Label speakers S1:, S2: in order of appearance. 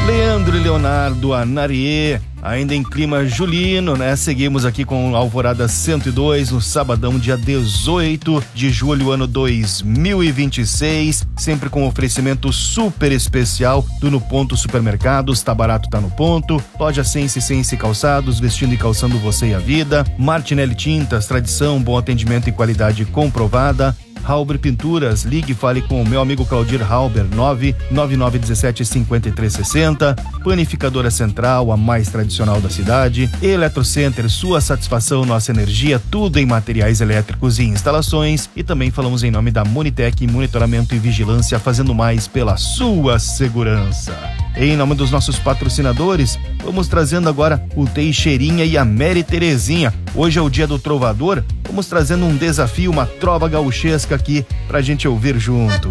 S1: Leandro e Leonardo Anarie, ainda em clima julino, né? Seguimos aqui com Alvorada 102 no sabadão, dia 18 de julho, ano 2026, sempre com oferecimento super especial do No Ponto Supermercados. Tá barato, tá no ponto. Loja Sense Calçados, vestindo e calçando você e a vida. Martinelli Tintas, tradição, bom atendimento e qualidade comprovada. Halber Pinturas, ligue e fale com o meu amigo Claudir Halber, 99917-5360. Panificadora Central, a mais tradicional da cidade. Eletrocenter, sua satisfação, nossa energia, tudo em materiais elétricos e instalações. E também falamos em nome da Monitec, monitoramento e vigilância, fazendo mais pela sua segurança. Em nome dos nossos patrocinadores, vamos trazendo agora o Teixeirinha e a Mary Terezinha. Hoje é o dia do trovador, vamos trazendo um desafio, uma trova gauchesca aqui pra gente ouvir junto.